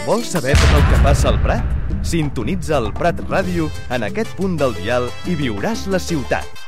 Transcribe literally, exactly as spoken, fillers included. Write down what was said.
Vols saber tot el que passa al Prat? Sintonitza el Prat Ràdio en aquest punt del dial i viuràs la ciutat.